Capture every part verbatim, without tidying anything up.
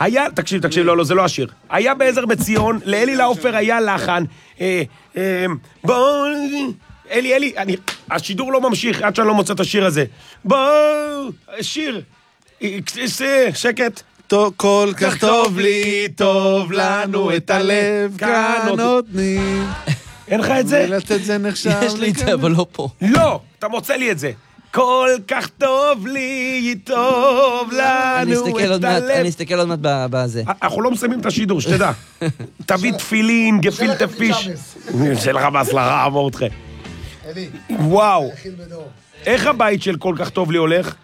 היה, תקשיב, תקשיב, לא, לא, זה לא השיר. היה בעזר בציון, לאלי לאופר היה לחן. בואו, אלי, אלי, השידור לא ממשיך, עד שאני לא מוצא את השיר הזה. בואו, שיר. שקט. כל כך טוב לי, טוב לנו את הלב, כאן נותנים. אין לך את זה? לתת זה נחשב. יש לי את זה, אבל לא פה. לא, אתה מוצא לי את זה. כל כך טוב לי, טוב לנו את הלב. אני אסתכל עוד מעט בזה. אנחנו לא מסיימים את השידור, שתדע. תביא תפילין, גפילטה פיש. של לך בהצלחה, אמור אתכם. וואו. איך הבית של כל כך טוב לי הולך?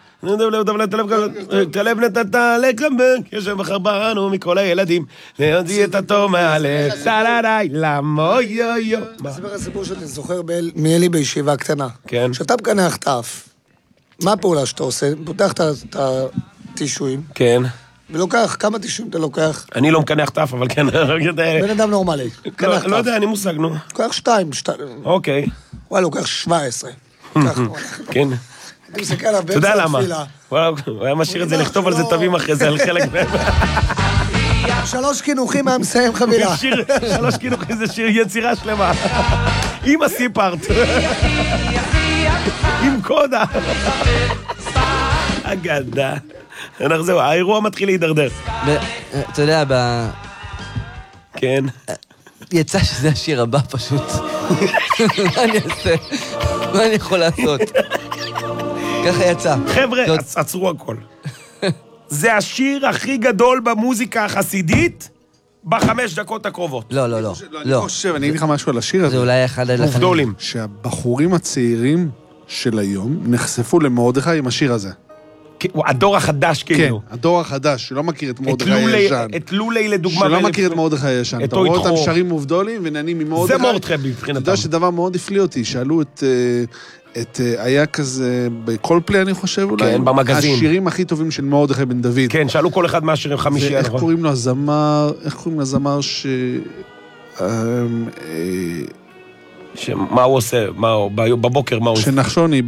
תלב נתתה לקמבק, יושב מחרבנו מכל הילדים, להוציא את התום מהלב, סלעי, למו יו יו. אני אספר הסיפור שאני זוכר מאלי בישיבה הקטנה. כן. שאתה מקנח טף, מה הפעולה שאתה עושה? פותח את הטישויים. כן. ולוקח, כמה טישויים אתה לוקח? אני לא מקנח טף, אבל כן. בן אדם נורמלי. לא יודע, אני מושג, נו. לוקח שתיים, שתיים. אוקיי. וואי, לוקח שבע עשרה. כן. אני מסתכל עליו אתה יודע באמצע למה? התפילה. הוא היה משאיר את זה, לכתוב על זה תווים אחרי זה, על חלק מהם. שלוש כינוכים מהמסיים חבילה. שלוש כינוכים זה שיר יצירה שלמה. עם הסיפארט. עם קודה. אגדה. זהו, האירוע מתחיל להידרדר. אתה יודע, ב... כן. יצא שזה השיר הבא פשוט. מה אני אעשה? מה אני יכול לעשות? ככה יצא. חבר'ה, עצרו הכל. זה השיר הכי גדול במוזיקה החסידית בחמש דקות הקרובות. לא, לא, לא. אני חושב, אני אגיד לך משהו על השיר הזה. זה אולי אחד הלחנים. עובדולים. שהבחורים הצעירים של היום נחשפו למרדכי עם השיר הזה. הדור החדש כאילו. כן, הדור החדש, שלא מכיר את מרדכי הישן. את לולי לדוגמה. שלא מכיר את מרדכי הישן. אתה רואה אותם שרים עובדולים ונענים ממרדכי. זה מרדכי מבחינתם. אתה יודע שדבר מאוד הפליא אותי, שאלו את... את, היה כזה, בכל פלי אני חושב אולי, כן, במגזין. השירים הכי טובים של מרדכי בן דוד. כן, שאלו כל אחד מהשירים חמישי. ואיך קוראים לו הזמר, איך קוראים לזמר ש... שמה הוא עושה, בבוקר מה הוא עושה? שנחשוני.